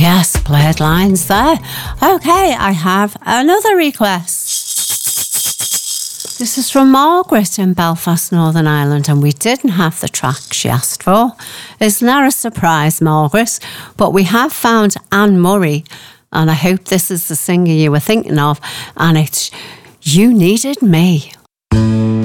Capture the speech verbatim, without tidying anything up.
yes, played lines there. Okay, I have another request. This is from Margaret in Belfast, Northern Ireland, and we didn't have the track she asked for. Isn't that a surprise, Margaret? But we have found Anne Murray, and I hope this is the singer you were thinking of, and it's You Needed Me.